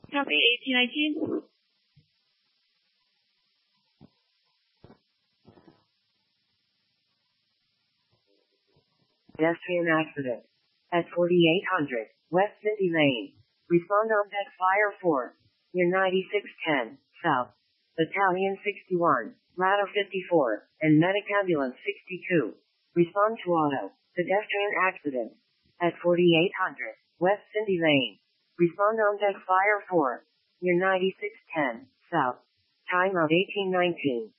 Copy 1819. Pedestrian accident at 4800 West City Lane. Respond on deck fire 4. Near 9610 South. Battalion 61, Ladder 54, and Medic Ambulance 62. Respond to auto. Pedestrian accident at 4800 West City Lane. Respond on deck fire 4. Near 9610 South. Time of 1819.